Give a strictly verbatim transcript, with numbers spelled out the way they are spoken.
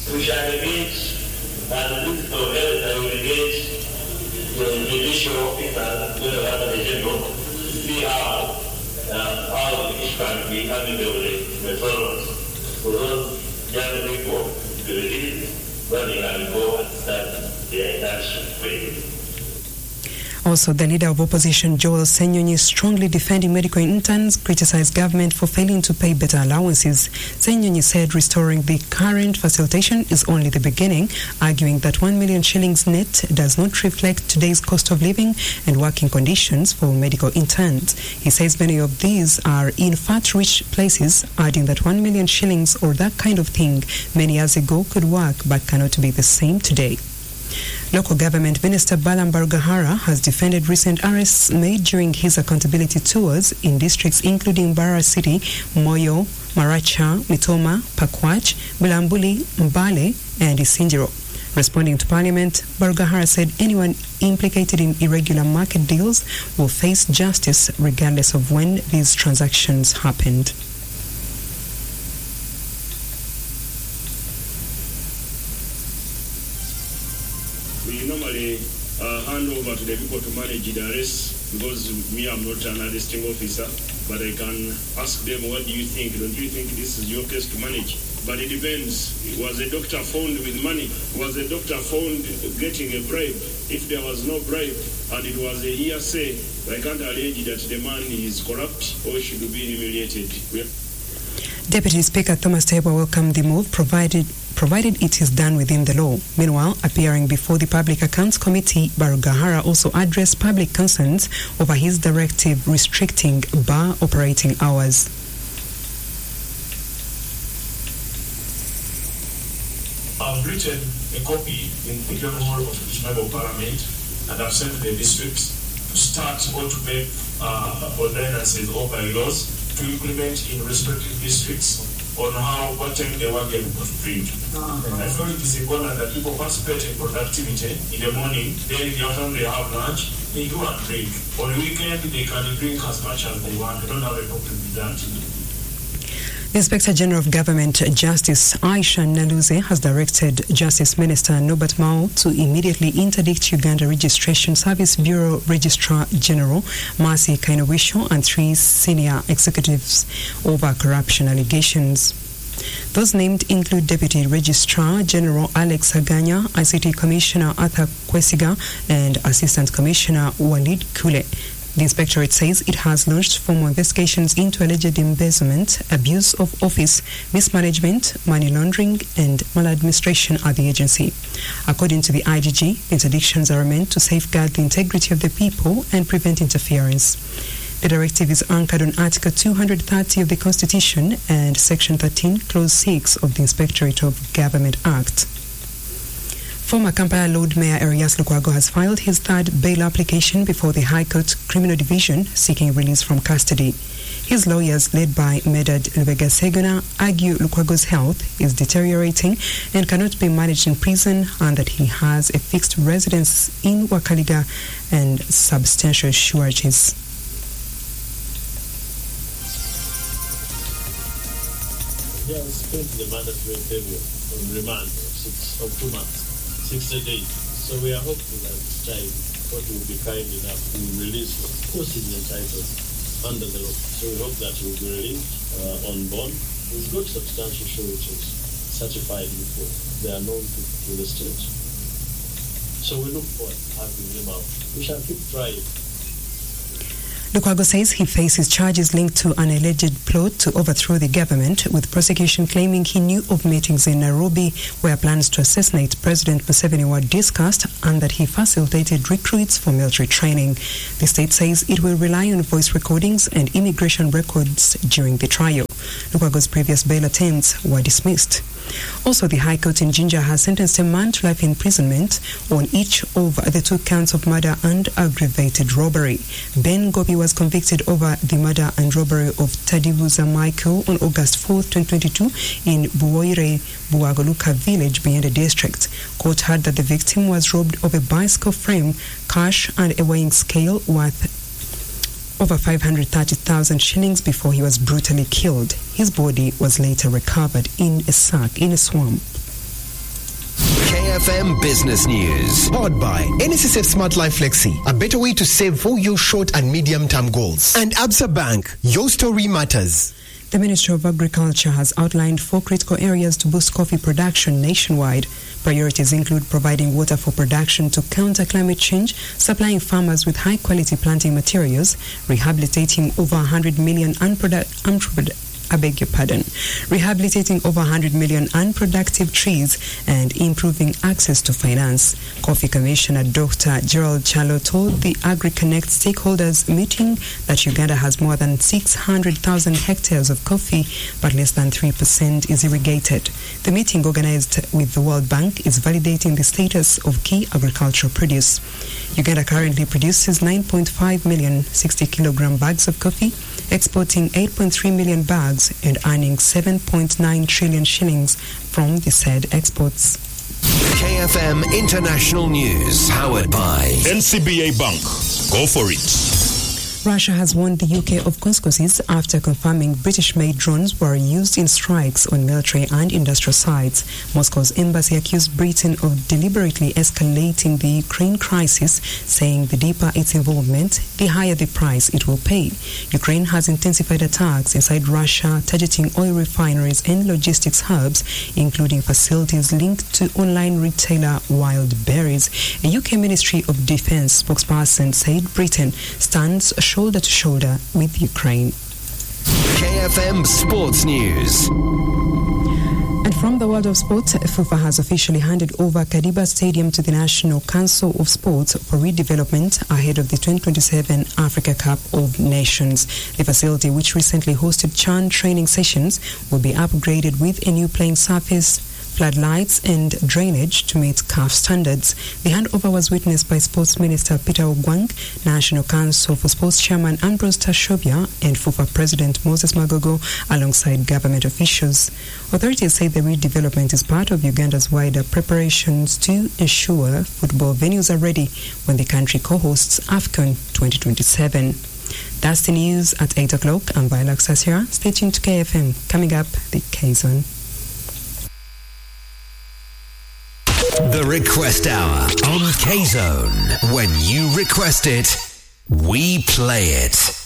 We shall engage and look for help and engage the judicial officers, whether the general, to see how uh, how the issue can be handled with the solvers. For those young people to release when they can go and start their internship training. Also, the leader of opposition, Joel Senyonyi, strongly defending medical interns, criticized government for failing to pay better allowances. Senyonyi said restoring the current facilitation is only the beginning, arguing that one million shillings net does not reflect today's cost of living and working conditions for medical interns. He says many of these are in fat-rich places, adding that one million shillings or that kind of thing many years ago could work but cannot be the same today. Local Government Minister Balaam Barugahara has defended recent arrests made during his accountability tours in districts including Barra City, Moyo, Maracha, Mitoma, Pakwach, Bulambuli, Mbale, and Isinjiro. Responding to Parliament, Barugahara said anyone implicated in irregular market deals will face justice regardless of when these transactions happened. We normally uh, hand over to the people to manage the arrests because me, I'm not an arresting officer, but I can ask them, what do you think? Don't you think this is your case to manage? But it depends. Was a doctor found with money? Was a doctor found getting a bribe? If there was no bribe and it was a hearsay, I can't allege that the man is corrupt or should be humiliated. Yeah. Deputy Speaker Thomas Taiba welcomed the move, provided provided it is done within the law. Meanwhile, appearing before the Public Accounts Committee, Barugahara also addressed public concerns over his directive restricting bar operating hours. I've written a copy in the Hall of the Member of Parliament and I've sent to the districts to start or to make uh, ordinances or bylaws to implement in respective districts on how, what time they work and what drink. Uh-huh. I feel it is important that people participate in productivity in the morning, then in the afternoon they have lunch, they go and drink. On the weekend they can drink as much as they want, they don't have a problem with that. The Inspector General of Government Justice Aisha Naluze has directed Justice Minister Norbert Mao to immediately interdict Uganda Registration Service Bureau Registrar General Mercy Kainowisho and three senior executives over corruption allegations. Those named include Deputy Registrar General Alex Haganya, I C T Commissioner Arthur Kwesiga, and Assistant Commissioner Walid Kule. The inspectorate says it has launched formal investigations into alleged embezzlement, abuse of office, mismanagement, money laundering, and maladministration at the agency. According to the I G G, the interdictions are meant to safeguard the integrity of the people and prevent interference. The directive is anchored on Article two hundred thirty of the Constitution and Section thirteen, Clause six of the Inspectorate of Government Act. Former Kampala Lord Mayor Erias Lukwago has filed his third bail application before the High Court Criminal Division, seeking release from custody. His lawyers, led by Medad Lubega Segona, argue Lukwago's health is deteriorating and cannot be managed in prison, and that he has a fixed residence in Wakaliga and substantial sureties. He has spent the mandatory period on remand six of two months. sixty days. So we are hopeful that this time court will be kind enough to release him. Of course he's entitled under the law. So we hope that he will be released uh, on bond. He's got substantial sureties certified before. They are known to, to the state. So we look forward to having him out. We shall keep trying. Lukwago says he faces charges linked to an alleged plot to overthrow the government, with prosecution claiming he knew of meetings in Nairobi where plans to assassinate President Museveni were discussed and that he facilitated recruits for military training. The state says it will rely on voice recordings and immigration records during the trial. Lukwago's previous bail attempts were dismissed. Also, the High Court in Jinja has sentenced a man to life imprisonment on each of the two counts of murder and aggravated robbery. Ben Gobi was convicted over the murder and robbery of Tadibuza Michael on August fourth, twenty twenty-two in Buoire, Buagoluka village beyond the district. Court heard that the victim was robbed of a bicycle frame, cash and a weighing scale worth over five hundred thirty thousand shillings before he was brutally killed. His body was later recovered in a sack in a swamp. F M Business News. Powered by N S S F Smart Life Flexi, a better way to save for your short and medium-term goals. And Absa Bank, your story matters. The Ministry of Agriculture has outlined four critical areas to boost coffee production nationwide. Priorities include providing water for production to counter climate change, supplying farmers with high-quality planting materials, rehabilitating over one hundred million unproductive unproductive I beg your pardon, rehabilitating over one hundred million unproductive trees and improving access to finance. Coffee Commissioner Doctor Gerald Chalo told the AgriConnect stakeholders meeting that Uganda has more than six hundred thousand hectares of coffee, but less than three percent is irrigated. The meeting, organized with the World Bank, is validating the status of key agricultural produce. Uganda currently produces nine point five million sixty kilogram bags of coffee, exporting eight point three million bags and earning seven point nine trillion shillings from the said exports. K F M International News, powered by N C B A Bank. Go for it. Russia has warned the U K of consequences after confirming British-made drones were used in strikes on military and industrial sites. Moscow's embassy accused Britain of deliberately escalating the Ukraine crisis, saying the deeper its involvement, the higher the price it will pay. Ukraine has intensified attacks inside Russia, targeting oil refineries and logistics hubs, including facilities linked to online retailer Wild Berries. A U K Ministry of Defense spokesperson said Britain stands shoulder to shoulder with Ukraine. K F M Sports News. And from the world of sports, FIFA has officially handed over Kadiba Stadium to the National Council of Sports for redevelopment ahead of the twenty twenty-seven Africa Cup of Nations. The facility, which recently hosted CHAN training sessions, will be upgraded with a new playing surface, floodlights and drainage to meet C A F standards. The handover was witnessed by Sports Minister Peter Ogwang, National Council for Sports Chairman Ambrose Tashobia and FIFA President Moses Magogo alongside government officials. Authorities say the redevelopment is part of Uganda's wider preparations to ensure football venues are ready when the country co-hosts AFCON twenty twenty-seven. That's the news at eight o'clock. I'm Viola Sasira. Stay tuned to K F M. Coming up, the K-Zone. The Request Hour on K-Zone. When you request it, we play it.